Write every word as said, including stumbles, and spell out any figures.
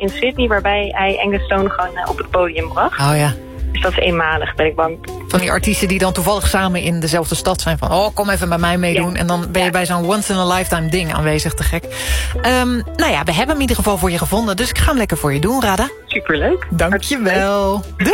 in Sydney waarbij hij Angus Stone gewoon uh, op het podium bracht. Oh ja. Dus dat is eenmalig, ben ik bang. Van die artiesten die dan toevallig samen in dezelfde stad zijn. Van, oh, kom even bij mij meedoen. Ja. En dan ben je bij zo'n once-in-a-lifetime ding aanwezig. Te gek. Um, nou ja, we hebben hem in ieder geval voor je gevonden. Dus ik ga hem lekker voor je doen, Radha. Superleuk. Dank je wel. Doei.